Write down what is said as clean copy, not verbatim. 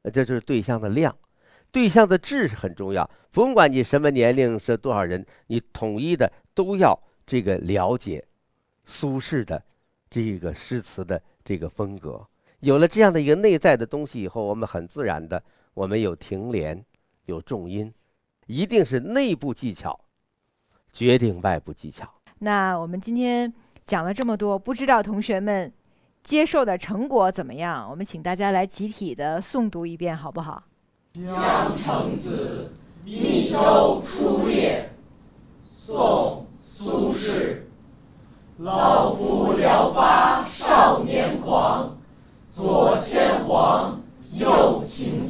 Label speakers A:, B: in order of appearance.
A: 这就是对象的量。对象的质是很重要，甭管你什么年龄是多少人，你统一的都要这个了解苏轼的这个诗词的这个风格。有了这样的一个内在的东西以后，我们很自然的，我们有停连，有重音，一定是内部技巧决定外部技巧。
B: 那我们今天讲了这么多，不知道同学们接受的成果怎么样？我们请大家来集体的诵读一遍，好不好？
C: 江城子，密州出